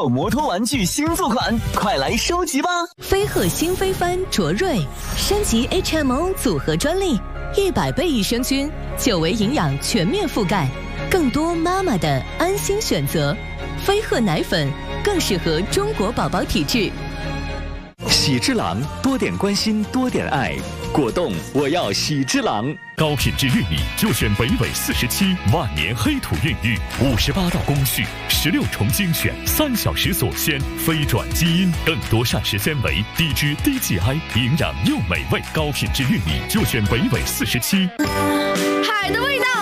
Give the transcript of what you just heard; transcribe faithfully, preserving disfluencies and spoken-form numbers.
有摩托玩具新作款，快来收集吧！ 飞鹤新飞帆卓瑞升级 H M O 组合专利，一百倍益生菌，久维营养全面覆盖，更多妈妈的安心选择。飞鹤奶粉更适合中国宝宝体质。 喜之郎，多点关心，多点爱。果冻，我要喜之郎。 高品质玉米就选北纬四十七万年黑土孕育，五十八道工序，十六重精选，三小时锁鲜，非转基因，更多膳食纤维，低脂低 G I， 营养又美味。高品质玉米就选北纬四十七。 海的味道。